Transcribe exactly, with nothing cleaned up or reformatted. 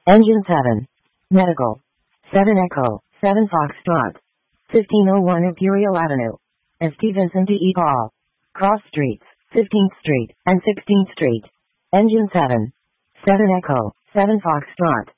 Engine seven. Medical. seven Echo, seven Foxtrot. fifteen oh one Imperial Avenue. S T Vincent E. Paul. Cross Streets, fifteenth Street, and sixteenth Street. Engine seven. seven Echo, seven Foxtrot.